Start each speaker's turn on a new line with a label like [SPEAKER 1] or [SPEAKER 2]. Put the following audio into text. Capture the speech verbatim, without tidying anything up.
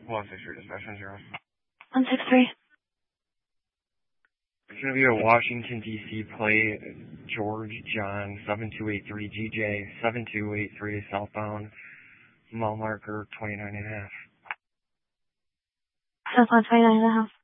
[SPEAKER 1] one six three dispatch one zero.
[SPEAKER 2] one six three.
[SPEAKER 1] It's going to be a Washington, D C plate, George John seven two eight three G J seven two eight three southbound, mile marker twenty-nine and a half.
[SPEAKER 2] Southbound twenty-nine and a half.